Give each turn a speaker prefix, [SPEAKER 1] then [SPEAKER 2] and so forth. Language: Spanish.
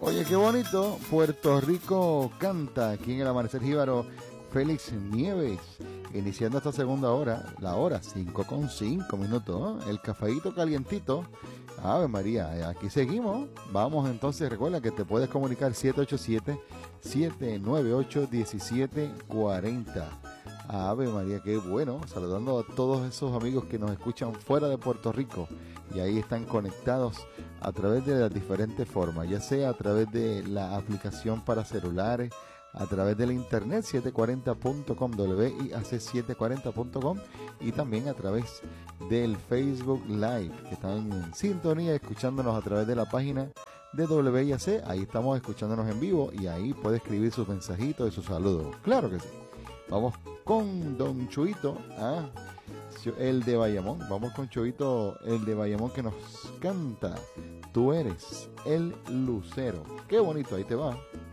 [SPEAKER 1] Oye, qué bonito. Puerto Rico canta aquí en el Amanecer Jíbaro. Félix Nieves, iniciando esta segunda hora, la hora 5:05, ¿no? El cafeíto calientito. Ave María, aquí seguimos. Vamos entonces, recuerda que te puedes comunicar 787-798-1740. Ave María, qué bueno. Saludando a todos esos amigos que nos escuchan fuera de Puerto Rico y ahí están conectados a través de las diferentes formas, ya sea a través de la aplicación para celulares, a través de la internet 740.com, WIAC740.com, y también a través del Facebook Live, que están en sintonía escuchándonos a través de la página de WIAC. Ahí estamos escuchándonos en vivo y ahí puede escribir sus mensajitos y sus saludos. Claro que sí. Vamos con Don Chuito, el de Bayamón. Vamos con Chuito, el de Bayamón, que nos canta Tú eres el lucero. Qué bonito, ahí te va.